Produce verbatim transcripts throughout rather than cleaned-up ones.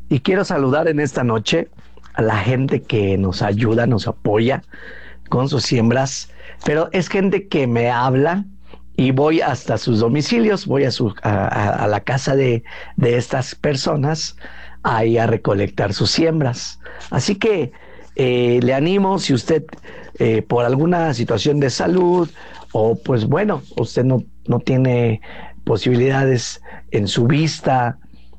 Y quiero saludar en esta noche a la gente que nos ayuda, nos apoya con sus siembras, pero es gente que me habla y voy hasta sus domicilios, voy a, su, a, a, a la casa de, de estas personas ahí a recolectar sus siembras. Así que eh, le animo, si usted eh, por alguna situación de salud o pues bueno, usted no, no tiene posibilidades en su vista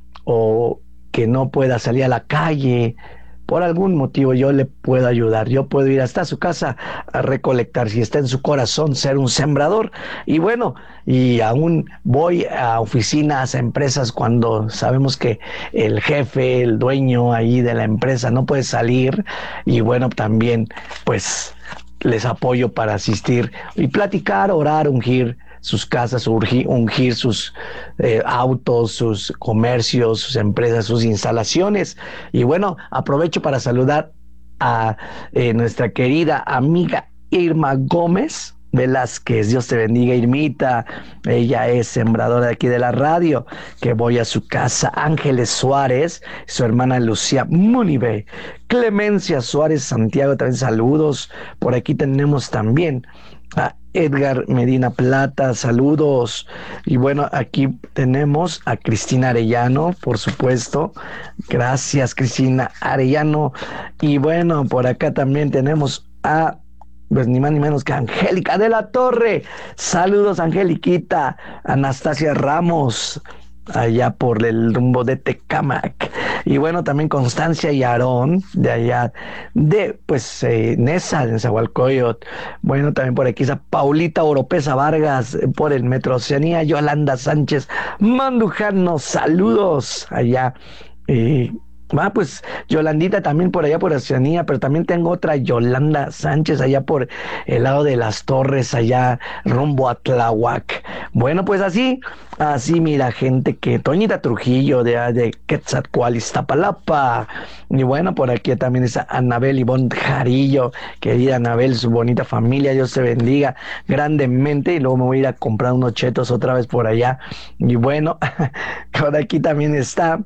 o que no pueda salir a la calle, por algún motivo yo le puedo ayudar. Yo puedo ir hasta su casa a recolectar, si está en su corazón, ser un sembrador. Y bueno, y aún voy a oficinas, a empresas, cuando sabemos que el jefe, el dueño ahí de la empresa no puede salir. Y bueno, también pues les apoyo para asistir y platicar, orar, ungir sus casas, ungir, ungir sus eh, autos, sus comercios, sus empresas, sus instalaciones. Y bueno, aprovecho para saludar a eh, nuestra querida amiga Irma Gómez Velázquez. Dios te bendiga, Irmita. Ella es sembradora de aquí de la radio, que voy a su casa. Ángeles Suárez, su hermana Lucía Munibe, Clemencia Suárez Santiago, también saludos. Por aquí tenemos también a Edgar Medina Plata, saludos. Y bueno, aquí tenemos a Cristina Arellano, por supuesto. Gracias, Cristina Arellano. Y bueno, por acá también tenemos a, pues ni más ni menos que Angélica de la Torre. Saludos, Angeliquita. Anastasia Ramos, allá por el rumbo de Tecámac. Y bueno, también Constancia y Aarón, de allá de, pues, eh, Nesa, en Zahualcóyotl. Bueno, también por aquí está Paulita Oropesa Vargas, eh, por el Metro Oceanía. Yolanda Sánchez Mandujano, saludos allá. Eh, Ah, pues Yolandita también por allá por Oceanía, pero también tengo otra Yolanda Sánchez allá por el lado de las Torres, allá rumbo a Tláhuac. Bueno, pues así, así mira, gente que Toñita Trujillo de, de Quetzalcóatl, Iztapalapa. Y bueno, por aquí también está Anabel Ivonne Jarillo, querida Anabel, su bonita familia, Dios te bendiga grandemente. Y luego me voy a ir a comprar unos chetos otra vez por allá. Y bueno, por aquí también está.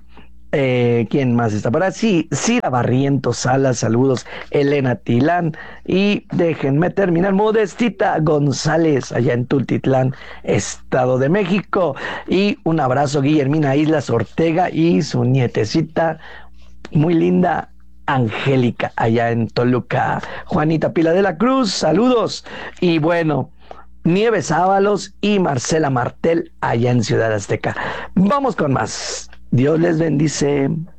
Eh, ¿Quién más está por así? Cira Barrientos Salas, saludos. Elena Tilán. Y déjenme terminar. Modestita González, allá en Tultitlán, Estado de México. Y un abrazo, Guillermina Islas Ortega y su nietecita, muy linda, Angélica, allá en Toluca. Juanita Pila de la Cruz, saludos. Y bueno, Nieves Ábalos y Marcela Martel, allá en Ciudad Azteca. Vamos con más. Dios les bendice.